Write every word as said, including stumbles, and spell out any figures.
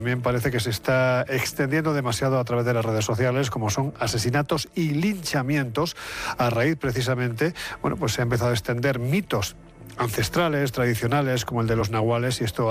También parece que se está extendiendo demasiado a través de las redes sociales, como son asesinatos y linchamientos. A raíz, precisamente, bueno, pues se ha empezado a extender mitos ancestrales, tradicionales, como el de los nahuales, y esto